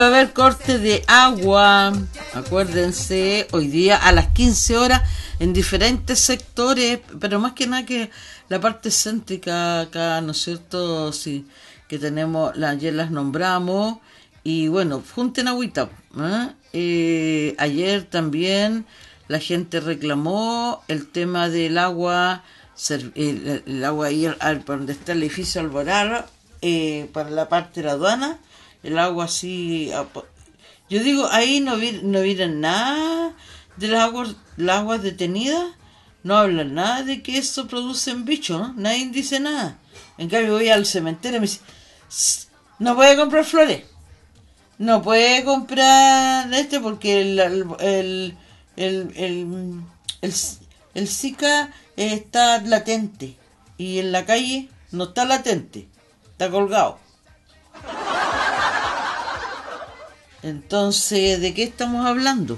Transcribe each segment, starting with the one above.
Va a haber corte de agua, acuérdense, hoy día a las 15 horas en diferentes sectores, pero más que nada que la parte céntrica acá, ¿no es cierto? Sí, que tenemos, ayer las nombramos, y bueno, junten agüita. Ayer también la gente reclamó el tema del agua, el agua ahí por donde está el edificio Alborada, para la parte de la aduana. El agua así, yo digo, ahí no vienen nada de las aguas detenidas, no hablan nada de que eso producen bichos, ¿no? Nadie dice nada. En cambio voy al cementerio y me dice, no puede comprar flores, no puede comprar porque el Zika está latente y en la calle no está latente, está colgado. Entonces, ¿de qué estamos hablando?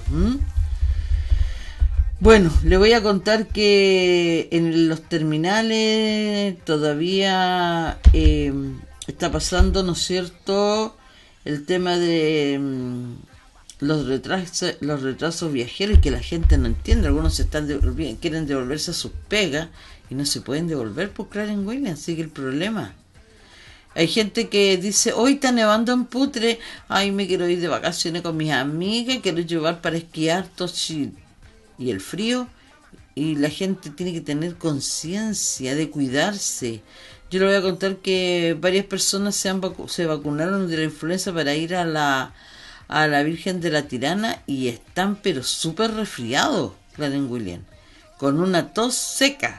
Bueno, le voy a contar que en los terminales todavía está pasando, ¿no es cierto?, el tema de los retrasos viajeros, y que la gente no entiende. Algunos quieren devolverse a sus pegas y no se pueden devolver por Clarence Williams, sigue el problema. Hay gente que dice, hoy está nevando en Putre, ay, me quiero ir de vacaciones con mis amigas, quiero llevar para esquiar todo Chile. Y el frío, y la gente tiene que tener conciencia de cuidarse. Yo le voy a contar que varias personas se vacunaron de la influenza para ir a la Virgen de la Tirana y están pero súper resfriados, Clarence Williams, con una tos seca.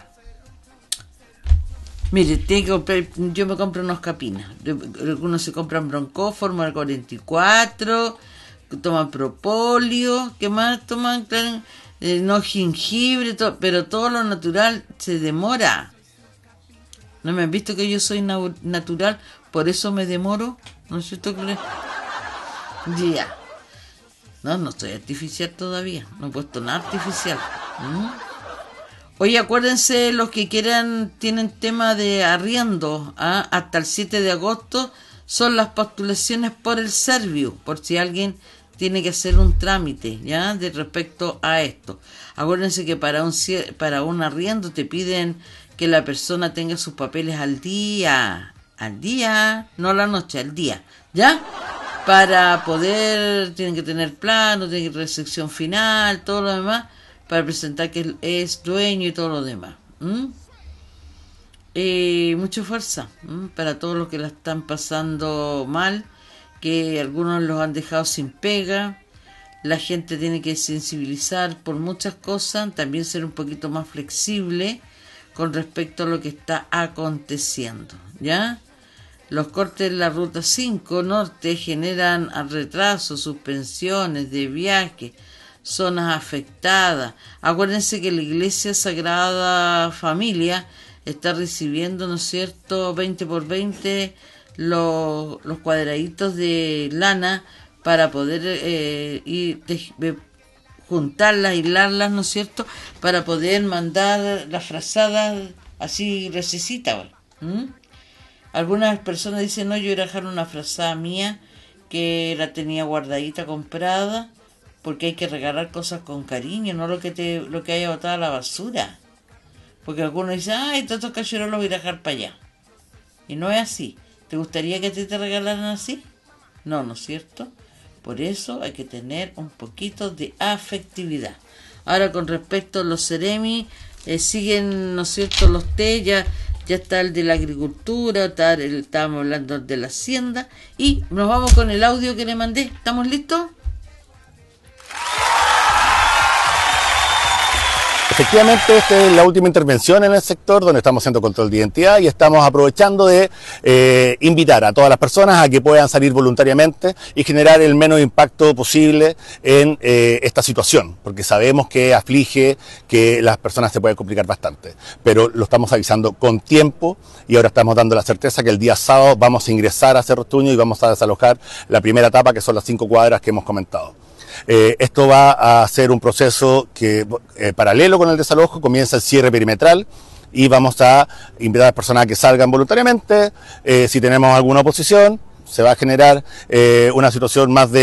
Mire, yo me compro unos capinas. Algunos se compran broncóformo, el 44, toman propóleo, ¿qué más toman? No, jengibre, pero todo lo natural se demora. ¿No me han visto que yo soy natural? Por eso me demoro. ¿No es cierto que ya. No estoy artificial todavía. No he puesto nada artificial. Oye, acuérdense, los que quieran, tienen tema de arriendo, hasta el 7 de agosto son las postulaciones por el Serviu, por si alguien tiene que hacer un trámite, ¿ya?, de respecto a esto. Acuérdense que para un arriendo te piden que la persona tenga sus papeles al día, no a la noche, al día, ¿ya? Para poder, tienen que tener plano, tienen que tener recepción final, todo lo demás, para presentar que es dueño y todo lo demás. Mucha fuerza para todos los que la están pasando mal, que algunos los han dejado sin pega. La gente tiene que sensibilizar por muchas cosas, también ser un poquito más flexible con respecto a lo que está aconteciendo, ¿ya? Los cortes de la Ruta 5 Norte generan retrasos, suspensiones de viajes, zonas afectadas. Acuérdense que la Iglesia Sagrada Familia está recibiendo, ¿no es cierto?, 20 por 20 los cuadraditos de lana para poder juntarlas, aislarlas, ¿no es cierto?, para poder mandar las frazadas así recesitas. Algunas personas dicen, no, yo iba a dejar una frazada mía que la tenía guardadita, comprada, porque hay que regalar cosas con cariño, no lo que haya botado a la basura. Porque algunos dicen, ay, todos estos cacheros los voy a dejar para allá. Y no es así. ¿Te gustaría que te regalaran así? No, ¿no es cierto? Por eso hay que tener un poquito de afectividad. Ahora, con respecto a los Ceremi, siguen, ¿no es cierto?, los té, ya está el de la agricultura, estábamos hablando de la hacienda, y nos vamos con el audio que le mandé. ¿Estamos listos? Efectivamente, esta es la última intervención en el sector donde estamos haciendo control de identidad y estamos aprovechando de invitar a todas las personas a que puedan salir voluntariamente y generar el menos impacto posible en esta situación, porque sabemos que aflige, que las personas se pueden complicar bastante, pero lo estamos avisando con tiempo y ahora estamos dando la certeza que el día sábado vamos a ingresar a Cerro Tuño y vamos a desalojar la primera etapa, que son las 5 cuadras que hemos comentado. Esto va a ser un proceso que, paralelo con el desalojo, comienza el cierre perimetral y vamos a invitar a las personas a que salgan voluntariamente. Si tenemos alguna oposición, se va a generar una situación más de